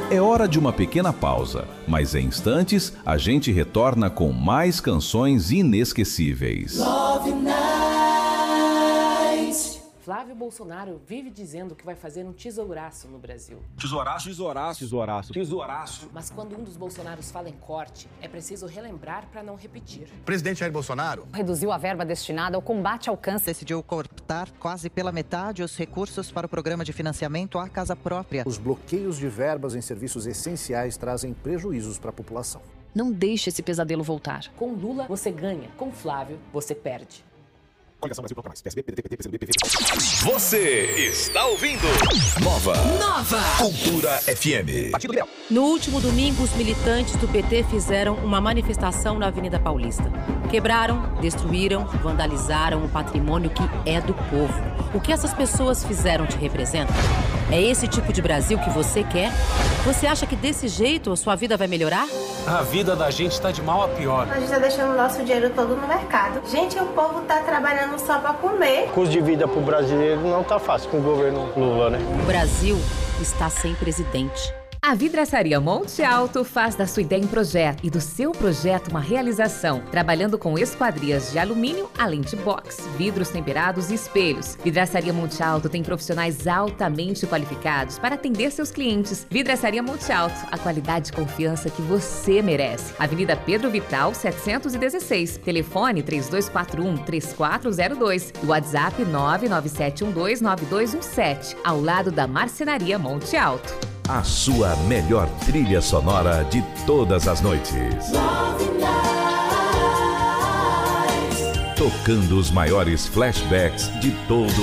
É hora de uma pequena pausa, mas em instantes a gente retorna com mais canções inesquecíveis. Love Night. Flávio Bolsonaro vive dizendo que vai fazer um tesouraço no Brasil. Tesouraço? Tesouraço. Tesouraço. Tesouraço. Mas quando um dos Bolsonaros fala em corte, é preciso relembrar para não repetir. O presidente Jair Bolsonaro reduziu a verba destinada ao combate ao câncer. Decidiu cortar quase pela metade os recursos para o programa de financiamento à casa própria. Os bloqueios de verbas em serviços essenciais trazem prejuízos para a população. Não deixe esse pesadelo voltar. Com Lula, você ganha. Com Flávio, você perde. Você está ouvindo Nova Cultura FM. No último domingo, os militantes do PT fizeram uma manifestação na Avenida Paulista. Quebraram, destruíram, vandalizaram o patrimônio que é do povo. O que essas pessoas fizeram te representa? É esse tipo de Brasil que você quer? Você acha que desse jeito a sua vida vai melhorar? A vida da gente está de mal a pior. A gente está deixando o nosso dinheiro todo no mercado. Gente, o povo está trabalhando só para comer. O custo de vida para o brasileiro não está fácil com o governo Lula, né? O Brasil está sem presidente. A Vidraçaria Monte Alto faz da sua ideia um projeto e do seu projeto uma realização, trabalhando com esquadrias de alumínio, além de box, vidros temperados e espelhos. Vidraçaria Monte Alto tem profissionais altamente qualificados para atender seus clientes. Vidraçaria Monte Alto, a qualidade e confiança que você merece. Avenida Pedro Vital, 716. Telefone 3241-3402. WhatsApp 997129217, ao lado da Marcenaria Monte Alto. A sua melhor trilha sonora de todas as noites. Love Night. Tocando os maiores flashbacks de todo